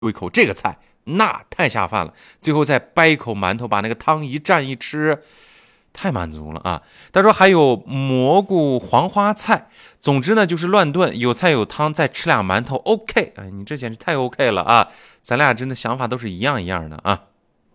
一口这个菜，那太下饭了。最后再掰一口馒头，把那个汤一蘸一吃，太满足了啊！他说还有蘑菇黄花菜，总之呢就是乱炖，有菜有汤，再吃俩馒头，OK。哎，你这简直太 OK 了啊！咱俩真的想法都是一样一样的啊。